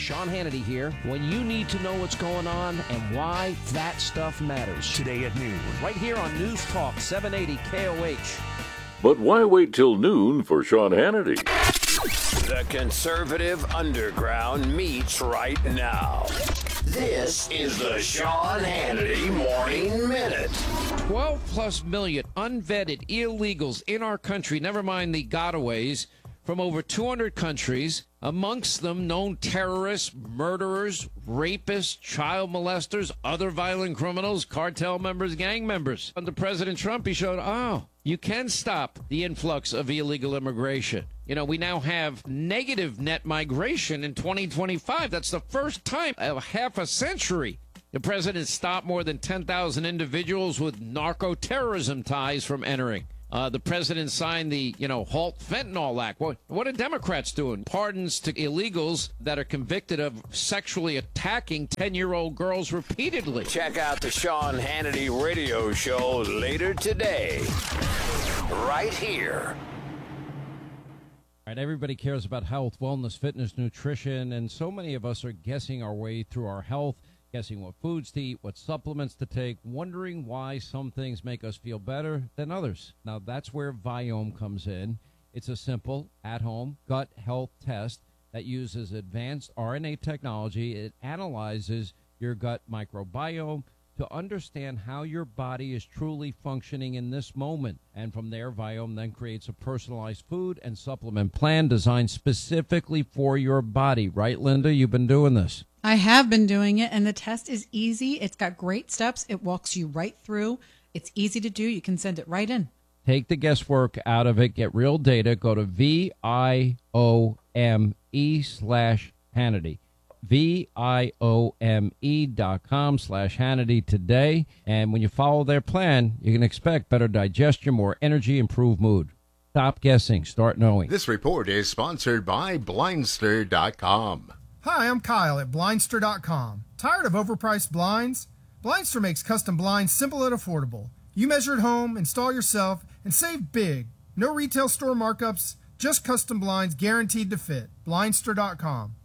Sean Hannity here. When you need to know what's going on and why that stuff matters. Today at noon. Right here on News Talk 780 KOH. But why wait till noon for Sean Hannity? The conservative underground meets right now. This is the Sean Hannity Morning Minute. 12+ million unvetted illegals in our country, never mind the gotaways, from over 200 countries, amongst them known terrorists, murderers, rapists, child molesters, other violent criminals, cartel members, gang members. Under President Trump, he showed, you can stop the influx of illegal immigration. You know, we now have negative net migration in 2025. That's the first time in half a century the president stopped more than 10,000 individuals with narco-terrorism ties from entering. The president signed the, Halt Fentanyl Act. What are Democrats doing? Pardons to illegals that are convicted of sexually attacking 10-year-old girls repeatedly. Check out the Sean Hannity radio show later today, right here. All right, everybody cares about health, wellness, fitness, nutrition, and so many of us are guessing our way through our health, guessing what foods to eat, what supplements to take, wondering why some things make us feel better than others. Now, that's where Viome comes in. It's a simple, at-home gut health test that uses advanced RNA technology. It analyzes your gut microbiome to understand how your body is truly functioning in this moment. And from there, Viome then creates a personalized food and supplement plan designed specifically for your body. Right, Linda? You've been doing this. I have been doing it, and the test is easy. It's got great steps. It walks you right through. It's easy to do. You can send it right in. Take the guesswork out of it. Get real data. Go to VIOME/Hannity. VIOME.com/Hannity today. And when you follow their plan, you can expect better digestion, more energy, improved mood. Stop guessing. Start knowing. This report is sponsored by Blindster.com. Hi, I'm Kyle at Blindster.com. Tired of overpriced blinds? Blindster makes custom blinds simple and affordable. You measure at home, install yourself, and save big. No retail store markups, just custom blinds guaranteed to fit. Blindster.com.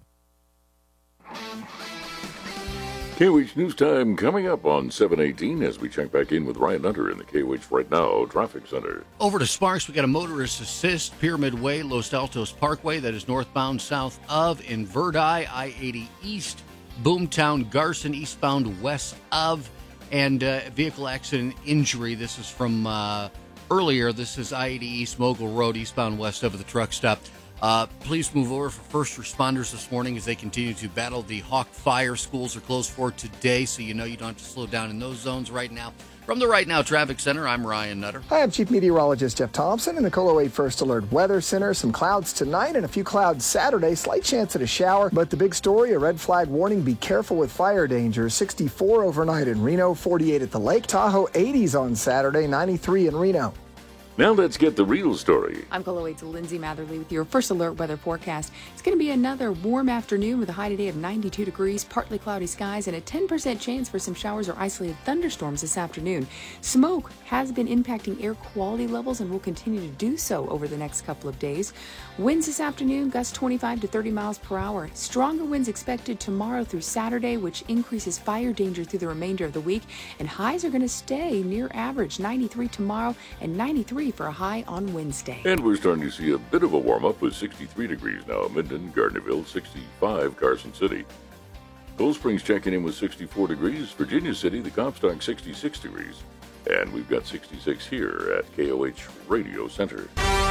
KOH News Time coming up on 718 as we check back in with Ryan Hunter in the KOH Right Now Traffic Center. Over to Sparks, we got a motorist assist, Pyramid Way, Los Altos Parkway, that is northbound south of Inverde, I-80 East, Boomtown, Garson, eastbound west of, and vehicle accident injury. This is from earlier. This is I-80 East, Mogul Road, eastbound west of the truck stop. Please move over for first responders this morning as they continue to battle the Hawk fire. Schools are closed for today, so you don't have to slow down in those zones right now. From the Right Now Traffic Center, I'm Ryan Nutter. Hi, I'm Chief Meteorologist Jeff Thompson in the KOLO 8 First Alert Weather Center. Some clouds tonight and a few clouds Saturday. Slight chance at a shower, but the big story, a red flag warning. Be careful with fire danger. 64 overnight in Reno, 48 at the lake. Tahoe 80s on Saturday, 93 in Reno. Now let's get the real story. I'm KOLO 8's Lindsay Matherly with your First Alert weather forecast. It's going to be another warm afternoon with a high today of 92 degrees, partly cloudy skies, and a 10% chance for some showers or isolated thunderstorms this afternoon. Smoke has been impacting air quality levels and will continue to do so over the next couple of days. Winds this afternoon, gusts 25 to 30 miles per hour. Stronger winds expected tomorrow through Saturday, which increases fire danger through the remainder of the week. And highs are going to stay near average, 93 tomorrow and 93 for a high on Wednesday. And we're starting to see a bit of a warm-up with 63 degrees now. Minden, Gardnerville, 65, Carson City. Cold Springs checking in with 64 degrees. Virginia City, the Comstock, 66 degrees. And we've got 66 here at KOH Radio Center.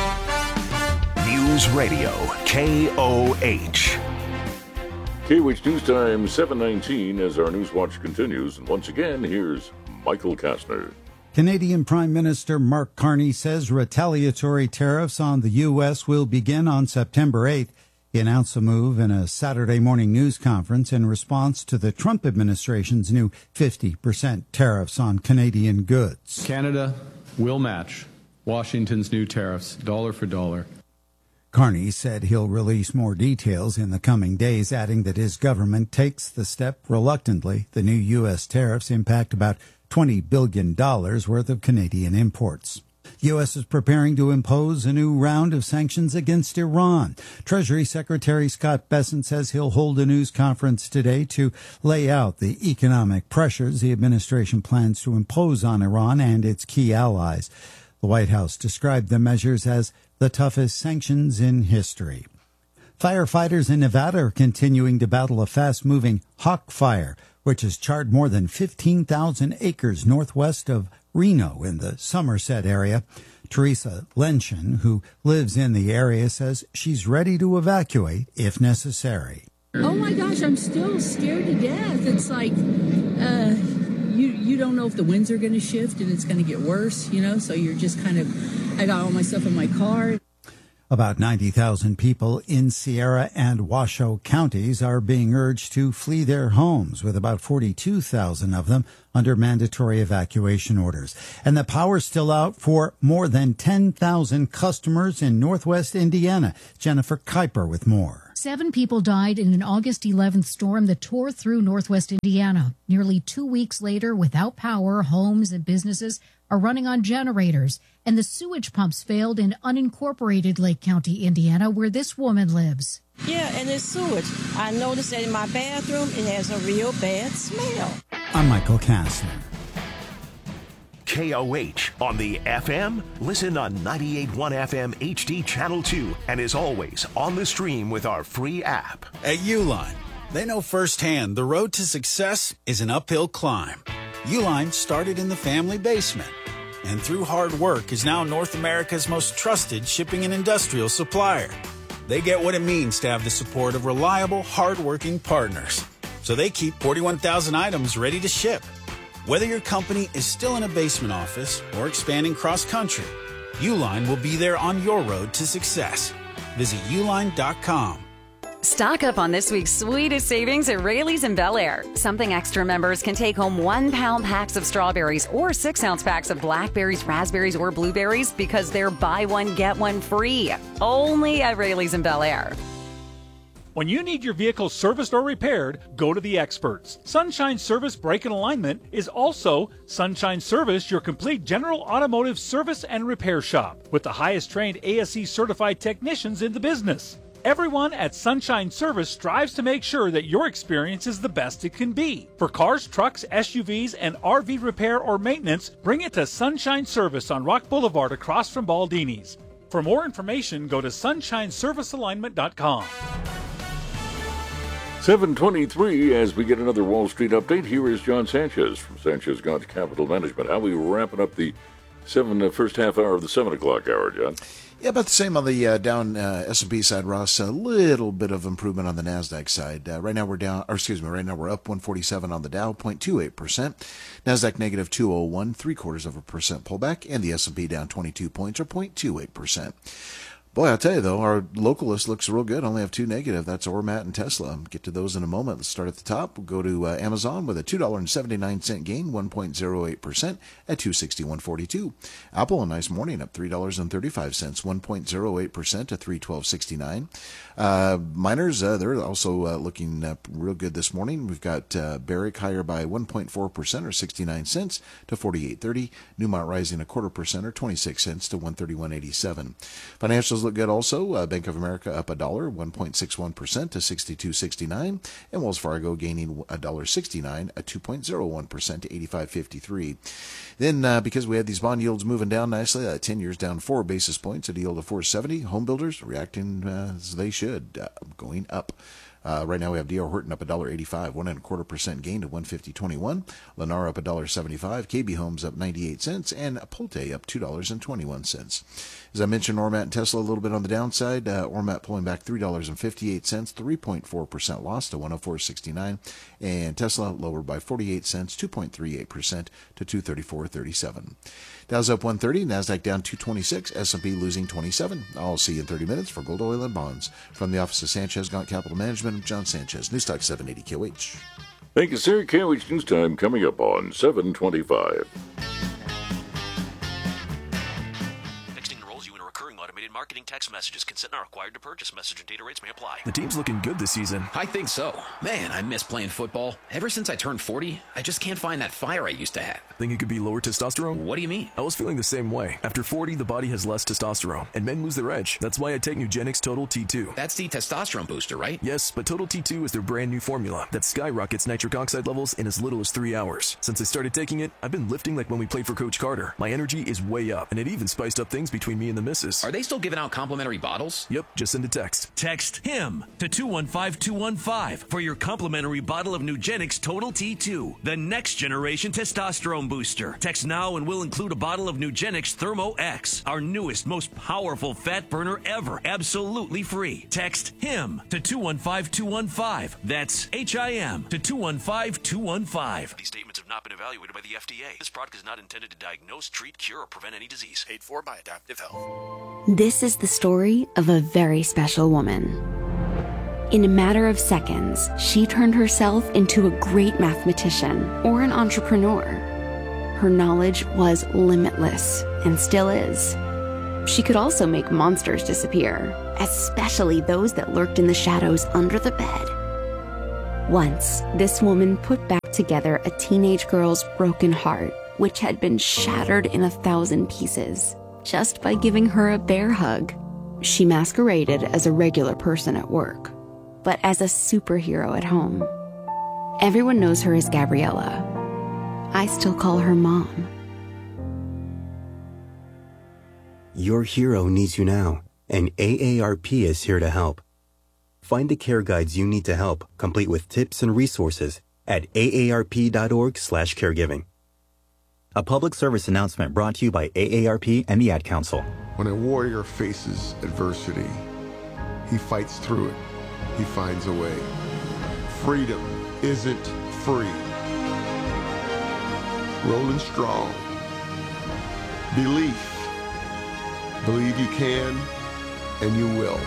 News Radio, KOH. KOH News Time, 7:19 as our News Watch continues. And once again, here's Michael Kastner. Canadian Prime Minister Mark Carney says retaliatory tariffs on the U.S. will begin on September 8th. He announced the move in a Saturday morning news conference in response to the Trump administration's new 50% tariffs on Canadian goods. Canada will match Washington's new tariffs dollar for dollar. Carney said he'll release more details in the coming days, adding that his government takes the step reluctantly. The new U.S. tariffs impact about $20 billion worth of Canadian imports. U.S. is preparing to impose a new round of sanctions against Iran. Treasury Secretary Scott Bessent says he'll hold a news conference today to lay out the economic pressures the administration plans to impose on Iran and its key allies. The White House described the measures as the toughest sanctions in history. Firefighters in Nevada are continuing to battle a fast-moving hawk fire, which has charred more than 15,000 acres northwest of Reno in the Somerset area. Teresa Lenshin, who lives in the area, says she's ready to evacuate if necessary. Oh my gosh, I'm still scared to death. It's like you don't know if the winds are going to shift and it's going to get worse, so you're just I got all my stuff in my car. About 90,000 people in Sierra and Washoe counties are being urged to flee their homes, with about 42,000 of them under mandatory evacuation orders. And the power's still out for more than 10,000 customers in northwest Indiana. Jennifer Kuiper with more. 7 people died in an August 11th storm that tore through northwest Indiana. Nearly 2 weeks later, without power, homes and businesses are running on generators, and the sewage pumps failed in unincorporated Lake County, Indiana, where this woman lives. Yeah, and it's sewage. I noticed that in my bathroom, it has a real bad smell. I'm Michael Kastner. KOH on the FM. Listen on 98.1 FM HD Channel 2, and as always, on the stream with our free app. At Uline, they know firsthand the road to success is an uphill climb. Uline started in the family basement, and through hard work is now North America's most trusted shipping and industrial supplier. They get what it means to have the support of reliable, hard-working partners. So they keep 41,000 items ready to ship. Whether your company is still in a basement office or expanding cross-country, Uline will be there on your road to success. Visit uline.com. Stock up on this week's sweetest savings at Rayleigh's in Bel Air. Something Extra members can take home 1-pound packs of strawberries or 6-ounce packs of blackberries, raspberries, or blueberries because they're buy one, get one free. Only at Rayleigh's in Bel Air. When you need your vehicle serviced or repaired, go to the experts. Sunshine Service Brake and Alignment is also Sunshine Service, your complete general automotive service and repair shop with the highest trained ASE certified technicians in the business. Everyone at Sunshine Service strives to make sure that your experience is the best it can be. For cars, trucks, SUVs, and RV repair or maintenance, bring it to Sunshine Service on Rock Boulevard across from Baldini's. For more information, go to sunshineservicealignment.com. 7:23 as we get another Wall Street update. Here is John Sanchez from Sanchez Gaunt Capital Management. How are we wrapping up the first half hour of the 7 o'clock hour, John? Yeah, about the same on the down S&P side, Ross. A little bit of improvement on the NASDAQ side. Right now we're up 147 on the Dow, 0.28%. NASDAQ negative 201, 0.75% pullback, and the S&P down 22 points or 0.28%. Boy, I'll tell you, though, our local list looks real good. Only have 2 negative. That's Ormat and Tesla. Get to those in a moment. Let's start at the top. We'll go to Amazon with a $2.79 gain, 1.08% at $261.42. Apple, a nice morning, up $3.35, 1.08% to $312.69. Miners, they're also looking real good this morning. We've got Barrick higher by 1.4% or 69 cents to 48.30. Newmont rising 0.25% or 26 cents to 131.87. Financials look good also. Bank of America up $1, 1.61% to 62.69, and Wells Fargo gaining $1.69, a 2.01% to 85.53. Then, because we had these bond yields moving down nicely, 10 years down 4 basis points at a yield of 4.70. Home builders reacting as they should, going up. Right now we have D.R. Horton up $1.85, 1.25% gain to 150.21. Lennar up $1.75. KB Homes up 98 cents, and Pulte up $2.21. As I mentioned, Ormat and Tesla a little bit on the downside. Ormat pulling back $3.58, 3.4% loss to 104.69, and Tesla lower by 48 cents, 2.38% to 234.37. Dow's up 130, Nasdaq down 226, S&P losing 27. I'll see you in 30 minutes for Gold, Oil, and Bonds. From the office of Sanchez Gaunt Capital Management, I'm John Sanchez, News Talk 780 KOH. Thank you, sir. KOH News Time coming up on 7:25. Texting enrolls you in a recurring automated marketing text messages. Consent not required to purchase. Message and data rates may apply. The team's looking good this season. I think so. Man, I miss playing football. Ever since I turned 40, I just can't find that fire I used to have. Think it could be lower testosterone? What do you mean? I was feeling the same way. After 40, the body has less testosterone, and men lose their edge. That's why I take Nugenix Total T2. That's the testosterone booster, right? Yes, but Total T2 is their brand new formula that skyrockets nitric oxide levels in as little as 3 hours. Since I started taking it, I've been lifting like when we played for Coach Carter. My energy is way up, and it even spiced up things between me and the missus. Are they still giving out complimentary bottles? Yep, just send a text. Text HIM to 215-215 for your complimentary bottle of Nugenix Total T2, the next generation testosterone booster. Text now and we'll include a bottle of Nugenix Thermo X, our newest, most powerful fat burner ever, absolutely free. Text HIM to 215-215. That's HIM to 215-215. These statements have not been evaluated by the FDA. This product is not intended to diagnose, treat, cure, or prevent any disease. Paid for by Adaptive Health. This is the story of a very special woman. In a matter of seconds, she turned herself into a great mathematician or an entrepreneur. Her knowledge was limitless and still is. She could also make monsters disappear, especially those that lurked in the shadows under the bed. Once, this woman put back together a teenage girl's broken heart, which had been shattered in 1,000 pieces, just by giving her a bear hug. She masqueraded as a regular person at work, but as a superhero at home. Everyone knows her as Gabriella. I still call her Mom. Your hero needs you now, and AARP is here to help. Find the care guides you need to help, complete with tips and resources at aarp.org/caregiving. A public service announcement brought to you by AARP and the Ad Council. When a warrior faces adversity, he fights through it. He finds a way. Freedom isn't free. Rolling strong. Belief. Believe you can, and you will.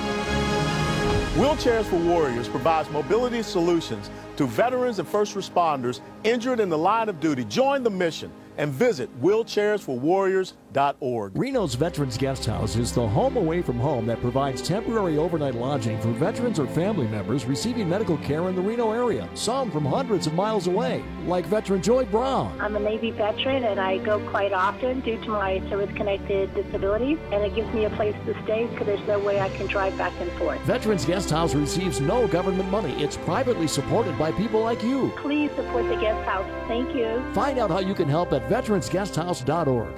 Wheelchairs for Warriors provides mobility solutions to veterans and first responders injured in the line of duty. Join the mission and visit wheelchairsforwarriors.org. Reno's Veterans Guest House is the home away from home that provides temporary overnight lodging for veterans or family members receiving medical care in the Reno area, some from hundreds of miles away, like veteran Joy Brown. I'm a Navy veteran and I go quite often due to my service-connected disability, and it gives me a place to stay because there's no way I can drive back and forth. Veterans Guest House receives no government money. It's privately supported by people like you. Please support the guest house. Thank you. Find out how you can help at veteransguesthouse.org.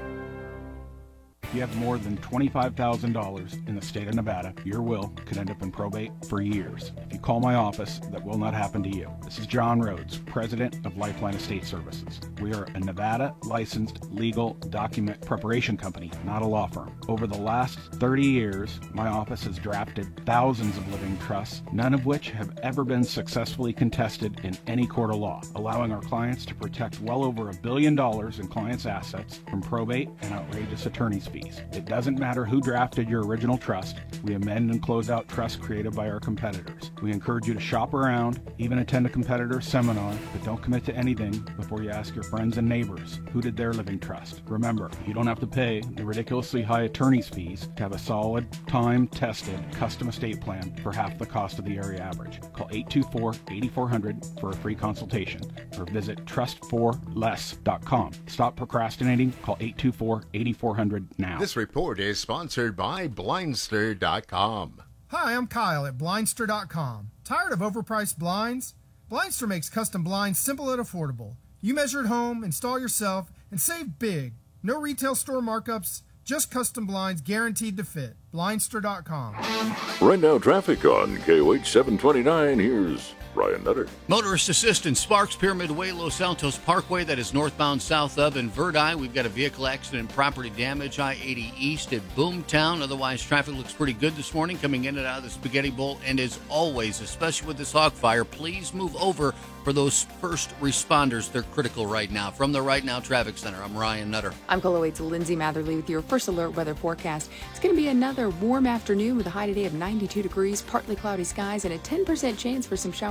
If you have more than $25,000 in the state of Nevada, your will could end up in probate for years. If you call my office, that will not happen to you. This is John Rhodes, president of Lifeline Estate Services. We are a Nevada licensed legal document preparation company, not a law firm. Over the last 30 years, my office has drafted thousands of living trusts, none of which have ever been successfully contested in any court of law, allowing our clients to protect well over $1 billion in clients' assets from probate and outrageous attorney's fees. It doesn't matter who drafted your original trust. We amend and close out trusts created by our competitors. We encourage you to shop around, even attend a competitor seminar, but don't commit to anything before you ask your friends and neighbors who did their living trust. Remember, you don't have to pay the ridiculously high attorney's fees to have a solid, time-tested, custom estate plan for half the cost of the area average. Call 824-8400 for a free consultation or visit trust4less.com. Stop procrastinating. Call 824-8400 now. This report is sponsored by Blindster.com. Hi, I'm Kyle at Blindster.com. Tired of overpriced blinds? Blindster makes custom blinds simple and affordable. You measure at home, install yourself, and save big. No retail store markups, just custom blinds guaranteed to fit. Blindster.com. Right now, traffic on KOH 729. Here's Ryan Nutter. Motorist assistance, Sparks, Pyramid Way, Los Altos Parkway, that is northbound south of Verdi. We've got a vehicle accident, property damage, I-80 east at Boomtown. Otherwise, traffic looks pretty good this morning coming in and out of the Spaghetti Bowl. And as always, especially with this hog fire, please move over for those first responders. They're critical right now. From the Right Now Traffic Center, I'm Ryan Nutter. I'm Coloway's Lindsay Matherly with your first alert weather forecast. It's going to be another warm afternoon with a high today of 92 degrees, partly cloudy skies, and a 10% chance for some showers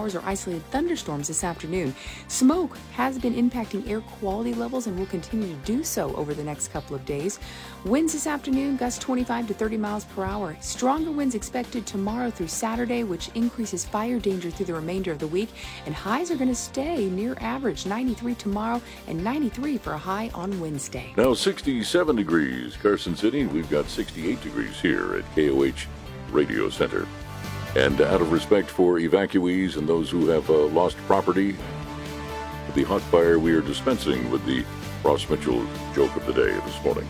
showers or isolated thunderstorms this afternoon. Smoke has been impacting air quality levels and will continue to do so over the next couple of days. Winds this afternoon, gusts 25 to 30 miles per hour. Stronger winds expected tomorrow through Saturday, which increases fire danger through the remainder of the week. And highs are going to stay near average, 93 tomorrow and 93 for a high on Wednesday. Now 67 degrees, Carson City. We've got 68 degrees here at KOH Radio Center. And out of respect for evacuees and those who have lost property, the hot fire, we are dispensing with the Ross Mitchell joke of the day this morning.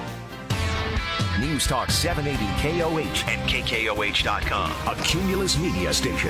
News Talk 780 KOH and KKOH.com. A Cumulus Media station.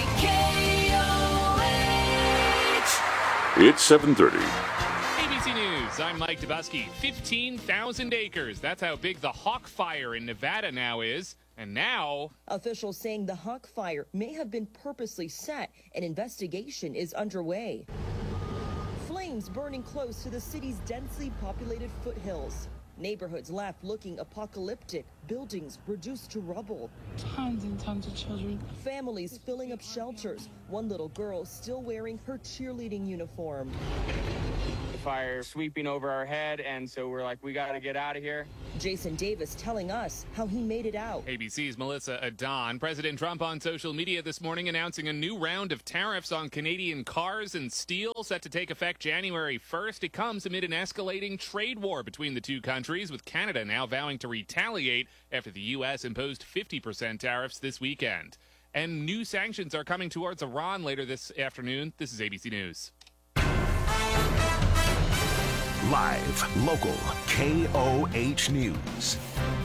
It's 7:30. ABC News, I'm Mike Dubusky. 15,000 acres. That's how big the Hawk Fire in Nevada now is. And now, officials saying the Hawk Fire may have been purposely set. An investigation is underway. Flames burning close to the city's densely populated foothills. Neighborhoods left looking apocalyptic, buildings reduced to rubble. Tons and tons of children. Families filling up shelters, one little girl still wearing her cheerleading uniform. The fire sweeping over our head, and so we're like, we got to get out of here. Jason Davis telling us how he made it out. ABC's Melissa Adon. President Trump on social media this morning announcing a new round of tariffs on Canadian cars and steel set to take effect January 1st. It comes amid an escalating trade war between the two countries, with Canada now vowing to retaliate after the U.S. imposed 50% tariffs this weekend. And new sanctions are coming towards Iran later this afternoon. This is ABC News. Live, local, KOH News.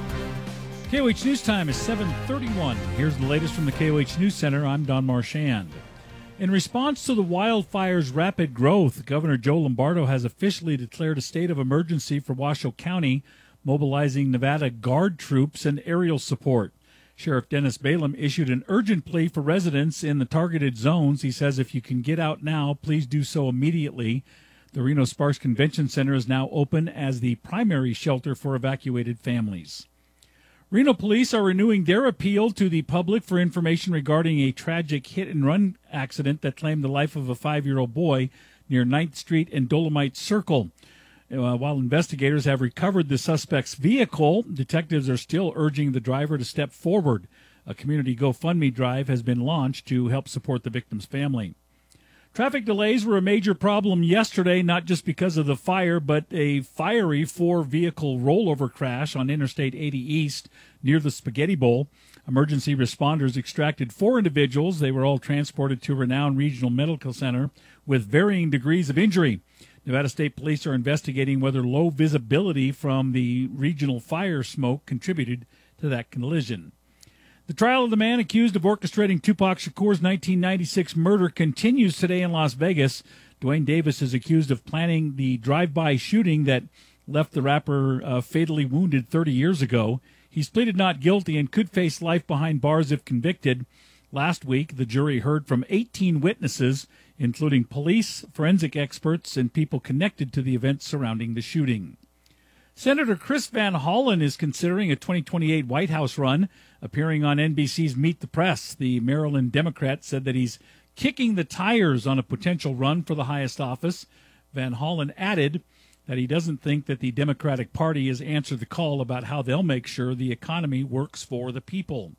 KOH News Time is 7:31. Here's the latest from the KOH News Center. I'm Don Marchand. In response to the wildfire's rapid growth, Governor Joe Lombardo has officially declared a state of emergency for Washoe County, mobilizing Nevada Guard troops and aerial support. Sheriff Dennis Balaam issued an urgent plea for residents in the targeted zones. He says if you can get out now, please do so immediately. The Reno Sparks Convention Center is now open as the primary shelter for evacuated families. Reno police are renewing their appeal to the public for information regarding a tragic hit-and-run accident that claimed the life of a 5-year-old boy near 9th Street and Dolomite Circle. While investigators have recovered the suspect's vehicle, detectives are still urging the driver to step forward. A community GoFundMe drive has been launched to help support the victim's family. Traffic delays were a major problem yesterday, not just because of the fire, but a fiery 4-vehicle rollover crash on Interstate 80 East near the Spaghetti Bowl. Emergency responders extracted 4 individuals. They were all transported to Renown Regional Medical Center with varying degrees of injury. Nevada State Police are investigating whether low visibility from the regional fire smoke contributed to that collision. The trial of the man accused of orchestrating Tupac Shakur's 1996 murder continues today in Las Vegas. Dwayne Davis is accused of planning the drive-by shooting that left the rapper fatally wounded 30 years ago. He's pleaded not guilty and could face life behind bars if convicted. Last week, the jury heard from 18 witnesses, including police, forensic experts, and people connected to the events surrounding the shooting. Senator Chris Van Hollen is considering a 2028 White House run. Appearing on NBC's Meet the Press, the Maryland Democrat said that he's kicking the tires on a potential run for the highest office. Van Hollen added that he doesn't think that the Democratic Party has answered the call about how they'll make sure the economy works for the people.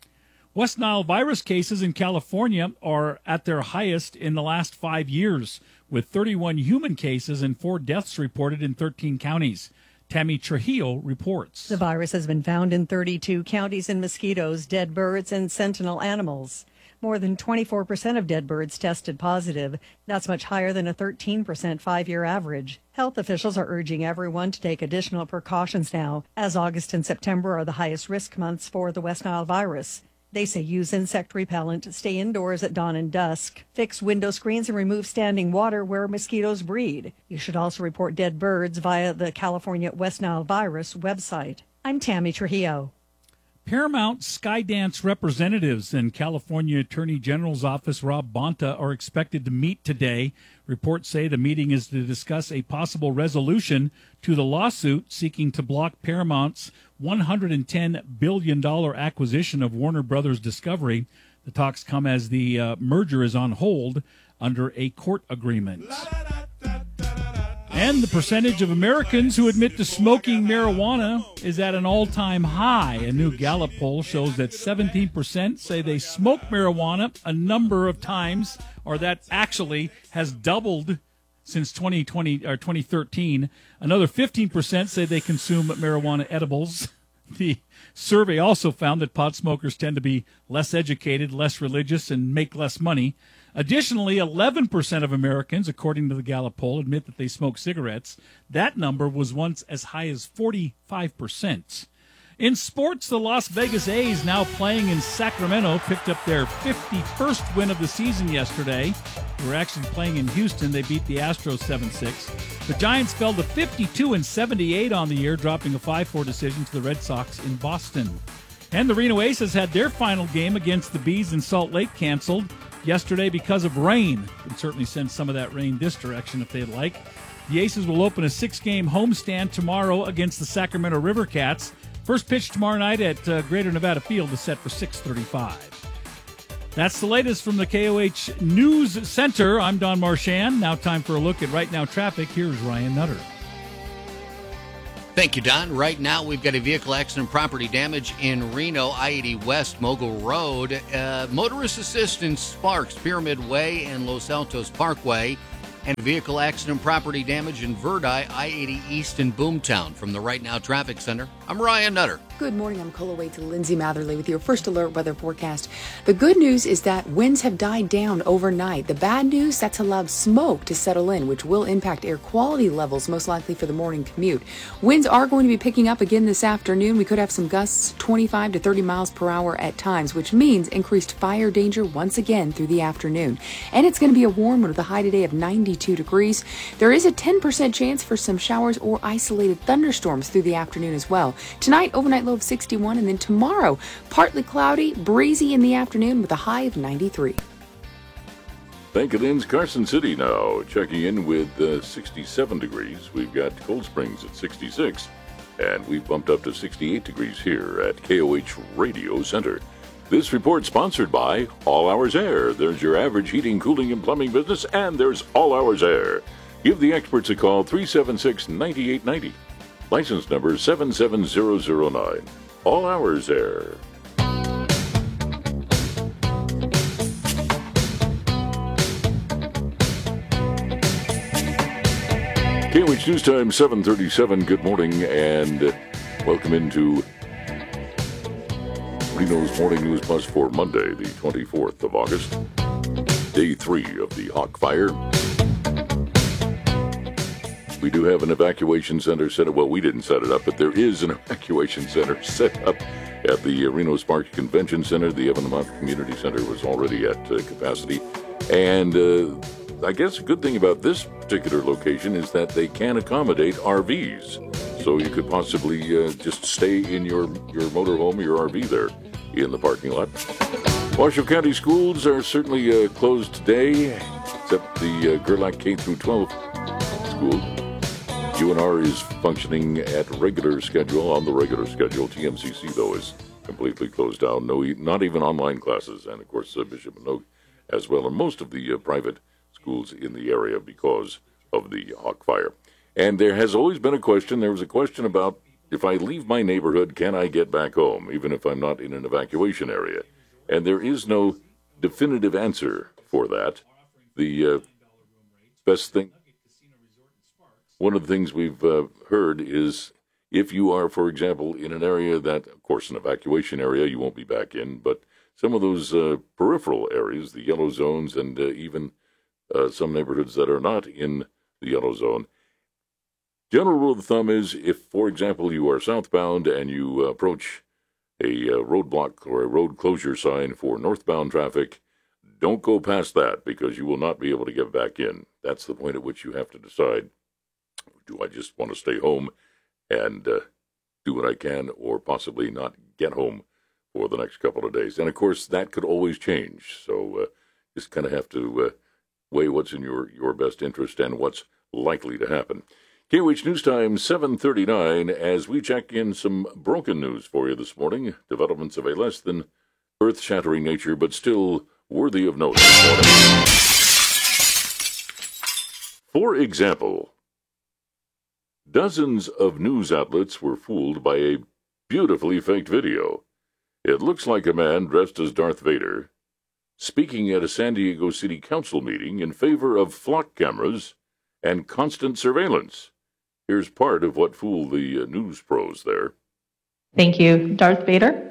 West Nile virus cases in California are at their highest in the last 5 years, with 31 human cases and 4 deaths reported in 13 counties. Tammy Trujillo reports. The virus has been found in 32 counties in mosquitoes, dead birds, and sentinel animals. More than 24% of dead birds tested positive. That's much higher than a 13% 5-year average. Health officials are urging everyone to take additional precautions now, as August and September are the highest risk months for the West Nile virus. They say use insect repellent, stay indoors at dawn and dusk, fix window screens, and remove standing water where mosquitoes breed. You should also report dead birds via the California West Nile virus website. I'm Tammy Trujillo. Paramount Skydance representatives and California Attorney General's Office Rob Bonta are expected to meet today. Reports say the meeting is to discuss a possible resolution to the lawsuit seeking to block Paramount's $110 billion acquisition of Warner Brothers Discovery. The talks come as the merger is on hold under a court agreement. And the percentage of Americans who admit to smoking marijuana is at an all-time high. A new Gallup poll shows that 17% say they smoke marijuana a number of times, or that actually has doubled since 2020 or 2013. Another 15% say they consume marijuana edibles. The survey also found that pot smokers tend to be less educated, less religious, and make less money. Additionally, 11% of Americans, according to the Gallup poll, admit that they smoke cigarettes. That number was once as high as 45%. In sports, the Las Vegas A's, now playing in Sacramento, picked up their 51st win of the season yesterday. They were actually playing in Houston. They beat the Astros 7-6. The Giants fell to 52-78 on the year, dropping a 5-4 decision to the Red Sox in Boston. And the Reno Aces had their final game against the Bees in Salt Lake canceled yesterday because of rain. Can certainly send some of that rain this direction if they'd like. The Aces will open a 6-game homestand tomorrow against the Sacramento River Cats. First pitch tomorrow night at Greater Nevada Field is set for 6:35. That's the latest from the KOH News Center. I'm Don Marchand. Now time for a look at Right Now traffic. Here's Ryan Nutter. Thank you, Don. Right now, we've got a vehicle accident, property damage in Reno, I-80 West, Mogul Road. Motorist assistance, Sparks, Pyramid Way, and Los Altos Parkway. And vehicle accident, property damage in Verdi, I-80 East, and Boomtown. From the Right Now Traffic Center, I'm Ryan Nutter. Good morning. I'm Cola Wade to Lindsay Matherly with your first alert weather forecast. The good news is that winds have died down overnight. The bad news, that's allowed smoke to settle in, which will impact air quality levels, most likely for the morning commute. Winds are going to be picking up again this afternoon. We could have some gusts 25 to 30 miles per hour at times, which means increased fire danger once again through the afternoon. And it's going to be a warm one with a high today of 92 degrees. There is a 10% chance for some showers or isolated thunderstorms through the afternoon as well. Tonight, overnight low of 61, and then tomorrow, partly cloudy, breezy in the afternoon with a high of 93. Thank you, Lynn's Carson City now, checking in with 67 degrees. We've got Cold Springs at 66, and we've bumped up to 68 degrees here at KOH Radio Center. This report sponsored by All Hours Air. There's your average heating, cooling, and plumbing business, and there's All Hours Air. Give the experts a call, 376-9890. License number 77009. All Hours Air. KOH News Time, 7:37. Good morning and welcome into Reno's Morning News Plus for Monday, the 24th of August. Day 3 of the Hawk Fire. We do have an evacuation center set up. Well, we didn't set it up, but there is an evacuation center set up at the Reno Sparks Convention Center. The Evan Lamont Community Center was already at capacity. And I guess a good thing about this particular location is that they can accommodate RVs. So you could possibly just stay in your motorhome or your RV there in the parking lot. Washoe County schools are certainly closed today, except the Gerlach K-12 school. UNR is functioning at regular schedule, on the regular schedule. TMCC, though, is completely closed down. No, not even online classes. And, of course, Bishop Manogue as well, and most of the private schools in the area because of the Hawk Fire. And there has always been a question. There was a question about, if I leave my neighborhood, can I get back home, even if I'm not in an evacuation area? And there is no definitive answer for that. The best thing, one of the things we've heard is if you are, for example, in an area that, of course, an evacuation area, you won't be back in, but some of those peripheral areas, the yellow zones, and even some neighborhoods that are not in the yellow zone, general rule of thumb is if, for example, you are southbound and you approach a roadblock or a road closure sign for northbound traffic, don't go past that because you will not be able to get back in. That's the point at which you have to decide, do I just want to stay home and do what I can, or possibly not get home for the next couple of days? And, of course, that could always change. So just kind of have to weigh what's in your best interest and what's likely to happen. KOH News Time, 7:39, as we check in some broken news for you this morning. Developments of a less than earth-shattering nature, but still worthy of notice. For example, dozens of news outlets were fooled by a beautifully faked video. It looks like a man dressed as Darth Vader speaking at a San Diego City Council meeting in favor of flock cameras and constant surveillance. Here's part of what fooled the news pros there. Thank you. Darth Vader?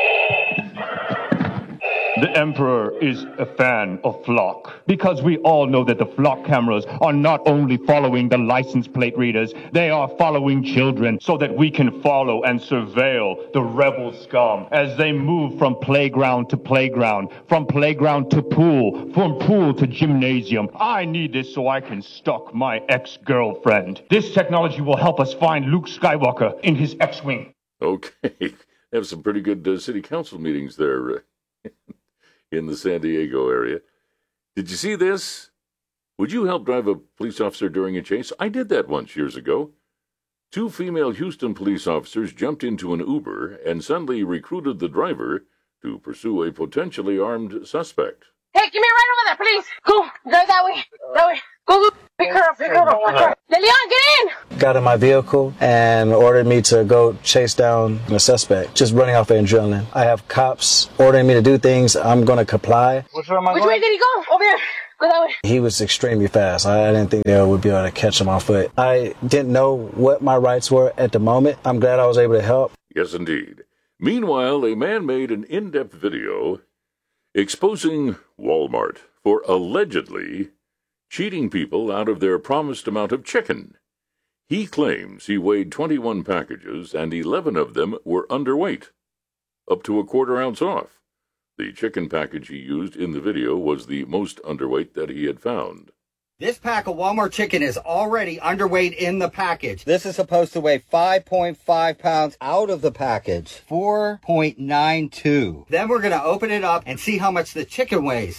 The Emperor is a fan of flock, because we all know that the flock cameras are not only following the license plate readers, they are following children so that we can follow and surveil the rebel scum as they move from playground to playground, from playground to pool, from pool to gymnasium. I need this so I can stalk my ex-girlfriend. This technology will help us find Luke Skywalker in his X-Wing. Okay, have some pretty good city council meetings there. In the San Diego area. Did you see this? Would you help drive a police officer during a chase? I did that once years ago. 2 female Houston police officers jumped into an Uber and suddenly recruited the driver to pursue a potentially armed suspect. Hey, give me a ride over there, please. Go, drive that way. That way. Go, pick her up, De Leon, get in! Got in my vehicle and ordered me to go chase down a suspect, just running off of adrenaline. I have cops ordering me to do things. I'm going to comply. Which way did he go? Over here. Go that way. He was extremely fast. I didn't think they would be able to catch him on foot. I didn't know what my rights were at the moment. I'm glad I was able to help. Yes, indeed. Meanwhile, a man made an in-depth video exposing Walmart for allegedly cheating people out of their promised amount of chicken. He claims he weighed 21 packages and 11 of them were underweight, up to a quarter ounce off. The chicken package he used in the video was the most underweight that he had found. This pack of Walmart chicken is already underweight in the package. This is supposed to weigh 5.5 pounds out of the package. 4.92. Then we're going to open it up and see how much the chicken weighs.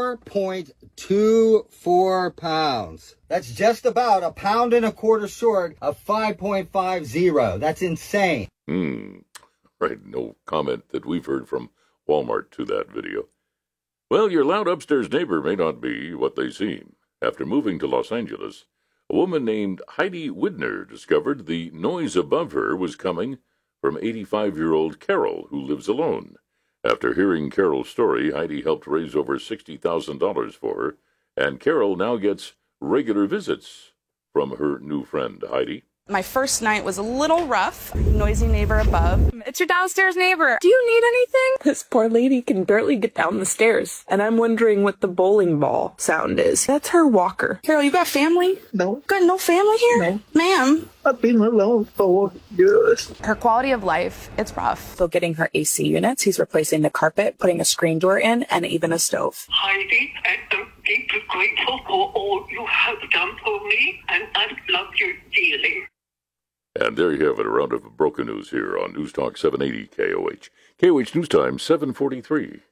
4.24 pounds. That's just about 1.25 pounds short of 5.50. That's insane. Right, no comment that we've heard from Walmart to that video. Well, your loud upstairs neighbor may not be what they seem. After moving to Los Angeles, a woman named Heidi Widner discovered the noise above her was coming from 85-year-old Carol, who lives alone. After hearing Carol's story, Heidi helped raise over $60,000 for her, and Carol now gets regular visits from her new friend, Heidi. My first night was a little rough. Noisy neighbor above. It's your downstairs neighbor. Do you need anything? This poor lady can barely get down the stairs, and I'm wondering what the bowling ball sound is. That's her walker. Carol, you got family? No. Got no family here? No. Ma'am. I've been alone for years. Her quality of life, it's rough. So getting her AC units, he's replacing the carpet, putting a screen door in, and even a stove. Heidi, I am deeply grateful for all you have done for me, and I love you dearly. And there you have it, a round of broken news here on News Talk 780 KOH. KOH News Time, 7:43.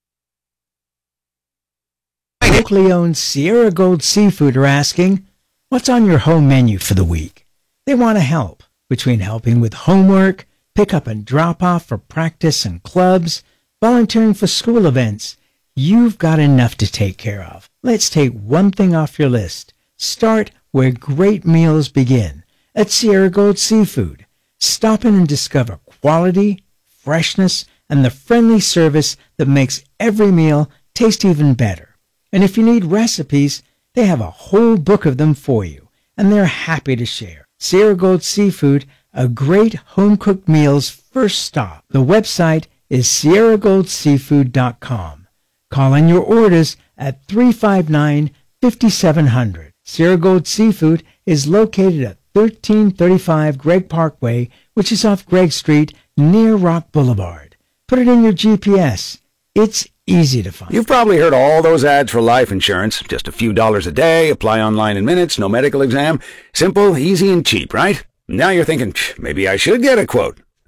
Locally owned Sierra Gold Seafood are asking, what's on your home menu for the week? They want to help, between helping with homework, pick up and drop off for practice and clubs, volunteering for school events. You've got enough to take care of. Let's take one thing off your list. Start where great meals begin. At Sierra Gold Seafood, stop in and discover quality, freshness, and the friendly service that makes every meal taste even better. And if you need recipes, they have a whole book of them for you, and they're happy to share. Sierra Gold Seafood, a great home-cooked meal's first stop. The website is sierragoldseafood.com. Call in your orders at 359-5700. Sierra Gold Seafood is located at 1335 Gregg Parkway, which is off Gregg Street near Rock Boulevard. Put it in your GPS. It's easy to find. You've probably heard all those ads for life insurance. Just a few dollars a day, apply online in minutes, no medical exam. Simple, easy, and cheap, right? Now you're thinking, maybe I should get a quote.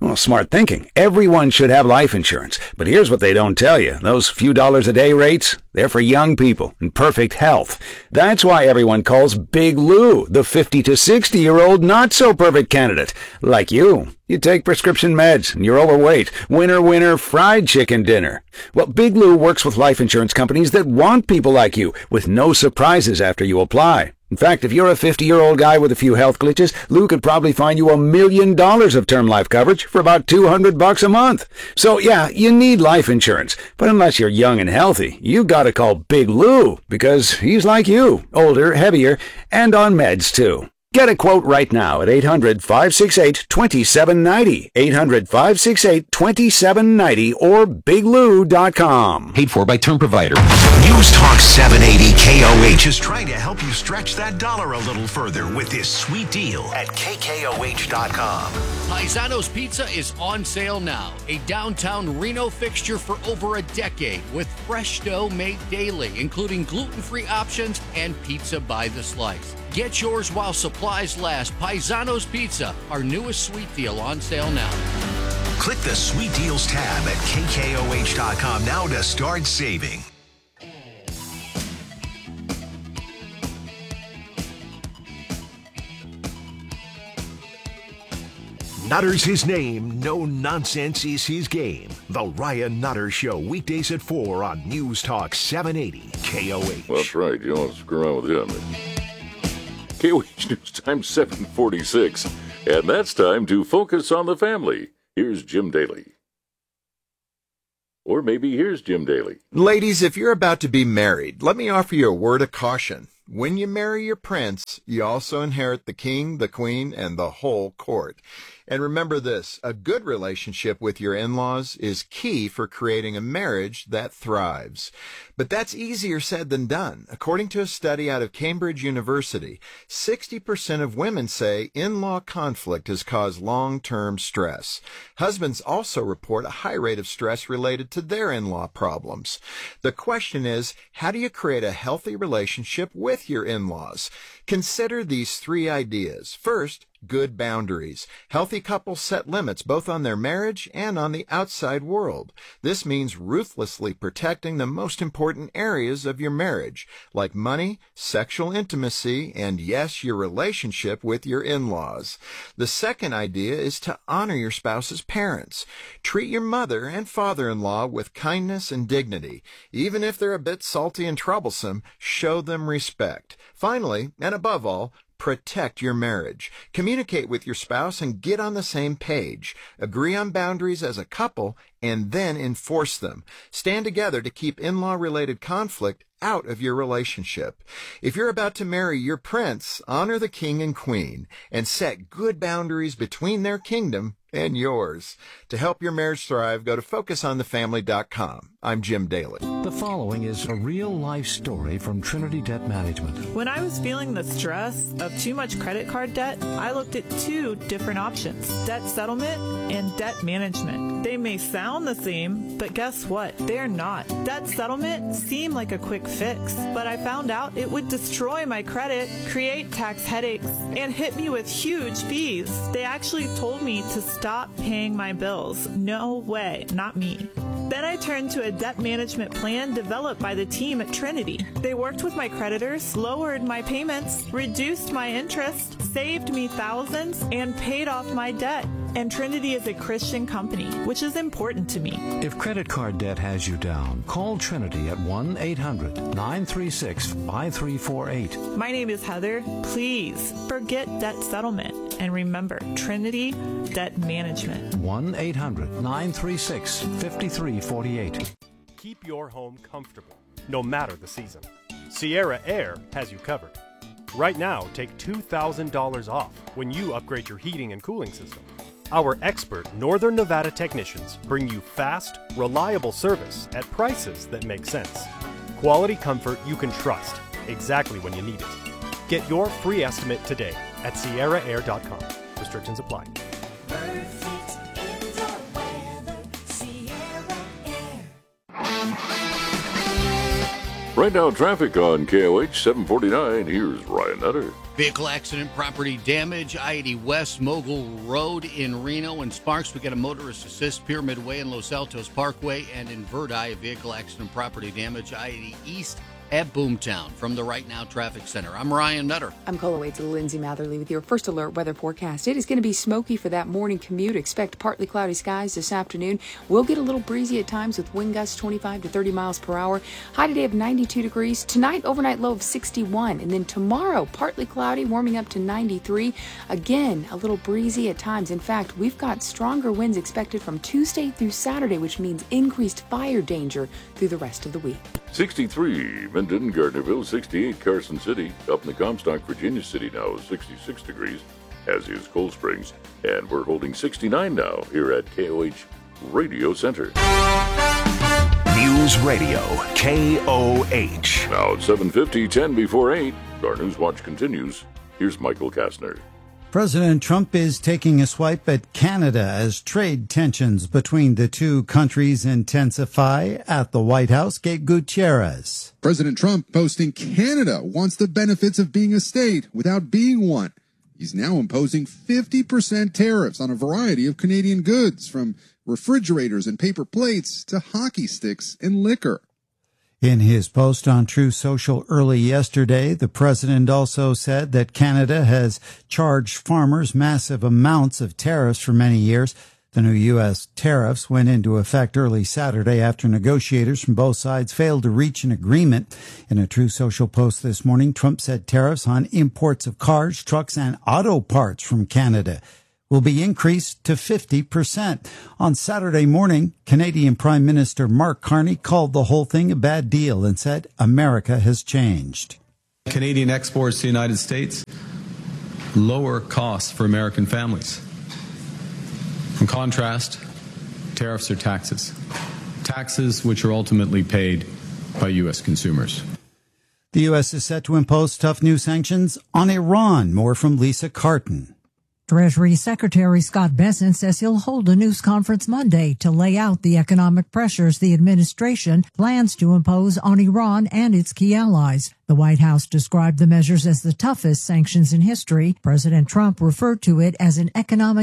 Well, smart thinking. Everyone should have life insurance. But here's what they don't tell you. Those few dollars a day rates, they're for young people in perfect health. That's why everyone calls Big Lou the 50 to 60-year-old not-so-perfect candidate. Like you. You take prescription meds and you're overweight. Winner, fried chicken dinner. Well, Big Lou works with life insurance companies that want people like you with no surprises after you apply. In fact, if you're a 50-year-old guy with a few health glitches, Lou could probably find you $1 million of term life coverage for about $200 a month. So yeah, you need life insurance. But unless you're young and healthy, you gotta call Big Lou because he's like you, older, heavier, and on meds too. Get a quote right now at 800-568-2790, 800-568-2790, or biglou.com. Paid for by Term Provider. News Talk 780 KOH is trying to help you stretch that dollar a little further with this sweet deal at KKOH.com. Paisano's Pizza is on sale now. A downtown Reno fixture for over a decade with fresh dough made daily, including gluten-free options and pizza by the slice. Get yours while supplies last. Paisano's Pizza, our newest sweet deal on sale now. Click the Sweet Deals tab at KKOH.com now to start saving. Nutter's his name, no nonsense is his game. The Ryan Nutter Show, weekdays at 4 on News Talk 780 KOH. Well, that's right. You don't want to screw around with him. KOH News Time 7:46, and that's time to focus on the family. Here's Jim Daly. Or maybe here's Jim Daly. Ladies, if you're about to be married, let me offer you a word of caution. When you marry your prince, you also inherit the king, the queen, and the whole court. And remember this, a good relationship with your in-laws is key for creating a marriage that thrives. But that's easier said than done. According to a study out of Cambridge University, 60% of women say in-law conflict has caused long-term stress. Husbands also report a high rate of stress related to their in-law problems. The question is, how do you create a healthy relationship with your in-laws? Consider these 3 ideas. First, good boundaries. Healthy couples set limits both on their marriage and on the outside world. This means ruthlessly protecting the most important areas of your marriage, like money, sexual intimacy, and yes, your relationship with your in-laws. The second idea is to honor your spouse's parents. Treat your mother and father-in-law with kindness and dignity. Even if they're a bit salty and troublesome, show them respect. Finally, and above all, protect your marriage. Communicate with your spouse and get on the same page. Agree on boundaries as a couple and then enforce them. Stand together to keep in-law related conflict out of your relationship. If you're about to marry your prince, honor the king and queen and set good boundaries between their kingdom and yours. To help your marriage thrive, go to FocusOnTheFamily.com. I'm Jim Daly. The following is a real-life story from Trinity Debt Management. When I was feeling the stress of too much credit card debt, I looked at 2 different options, debt settlement and debt management. They may sound the same, but guess what? They're not. Debt settlement seemed like a quick fix, but I found out it would destroy my credit, create tax headaches, and hit me with huge fees. They actually told me to stop paying my bills. No way, not me. Then I turned to a debt management plan developed by the team at Trinity. They worked with my creditors, lowered my payments, reduced my interest, saved me thousands, and paid off my debt. And Trinity is a Christian company, which is important to me. If credit card debt has you down, call Trinity at 1-800-936-5348. My name is Heather. Please forget debt settlement. And remember, Trinity Debt Management. 1-800-936-5348. Keep your home comfortable, no matter the season. Sierra Air has you covered. Right now, take $2,000 off when you upgrade your heating and cooling system. Our expert Northern Nevada technicians bring you fast, reliable service at prices that make sense. Quality comfort you can trust exactly when you need it. Get your free estimate today at sierraair.com. Restrictions apply. Right now, traffic on KOH 749. Here's Ryan Nutter. Vehicle accident, property damage, I-80 West, Mogul Road in Reno and Sparks. We got a motorist assist, Pyramid Way and Los Altos Parkway, and in Verdi, a vehicle accident, property damage, I-80 East at Boomtown. From the Right Now Traffic Center, I'm Ryan Nutter. I'm Cola Waits and Lindsay Matherly with your first alert weather forecast. It is going to be smoky for that morning commute. Expect partly cloudy skies this afternoon. We'll get a little breezy at times with wind gusts 25 to 30 miles per hour. High today of 92 degrees. Tonight, overnight low of 61. And then tomorrow, partly cloudy, warming up to 93. Again, a little breezy at times. In fact, we've got stronger winds expected from Tuesday through Saturday, which means increased fire danger through the rest of the week. 63, Minden, Gardnerville, 68, Carson City. Up in the Comstock, Virginia City now is 66 degrees, as is Cold Springs. And we're holding 69 now here at KOH Radio Center. News Radio, KOH. Now it's 7:50, 10 before 8. Our News Watch continues. Here's Michael Kastner. President Trump is taking a swipe at Canada as trade tensions between the two countries intensify. At the White House, Gabe Gutierrez. President Trump posting Canada wants the benefits of being a state without being one. He's now imposing 50% tariffs on a variety of Canadian goods, from refrigerators and paper plates to hockey sticks and liquor. In his post on Truth Social early yesterday, the president also said that Canada has charged farmers massive amounts of tariffs for many years. The new U.S. tariffs went into effect early Saturday after negotiators from both sides failed to reach an agreement. In a Truth Social post this morning, Trump said tariffs on imports of cars, trucks, and auto parts from Canada will be increased to 50%. On Saturday morning, Canadian Prime Minister Mark Carney called the whole thing a bad deal and said America has changed. Canadian exports to the United States, lower costs for American families. In contrast, tariffs are taxes. Taxes which are ultimately paid by U.S. consumers. The U.S. is set to impose tough new sanctions on Iran. More from Lisa Carton. Treasury Secretary Scott Bessent says he'll hold a news conference Monday to lay out the economic pressures the administration plans to impose on Iran and its key allies. The White House described the measures as the toughest sanctions in history. President Trump referred to it as an economic